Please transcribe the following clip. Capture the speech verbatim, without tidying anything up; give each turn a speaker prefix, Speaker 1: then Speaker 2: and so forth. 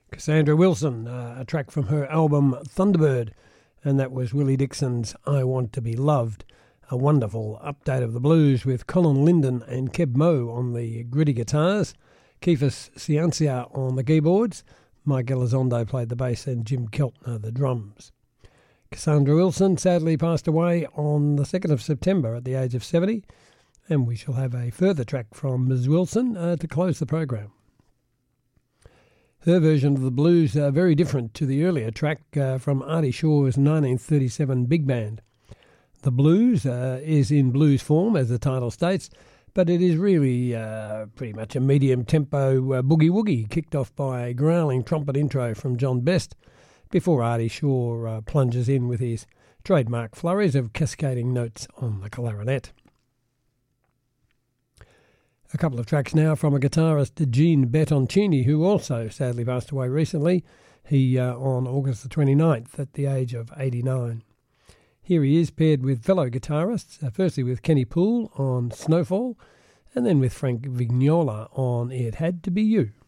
Speaker 1: Cassandra Wilson, uh, a track from her album Thunderbird, and that was Willie Dixon's I Want to Be Loved, a wonderful update of the blues with Colin Linden and Keb Mo on the gritty guitars, Kefis Ciancia on the keyboards, Mike Elizondo played the bass and Jim Keltner the drums. Cassandra Wilson sadly passed away on the second of September at the age of seventy, and we shall have a further track from Miz Wilson uh, to close the program. Her version of the blues are very different to the earlier track uh, from Artie Shaw's nineteen thirty-seven big band. The blues uh, is in blues form, as the title states, but it is really uh, pretty much a medium-tempo uh, boogie-woogie, kicked off by a growling trumpet intro from John Best, before Artie Shaw uh, plunges in with his trademark flurries of cascading notes on the clarinet. A couple of tracks now from a guitarist, Gene Bertoncini, who also sadly passed away recently. He uh, on August the twenty-ninth at the age of eighty-nine. Here he is paired with fellow guitarists, uh, firstly with Kenny Poole on Snowfall, and then with Frank Vignola on It Had to Be You.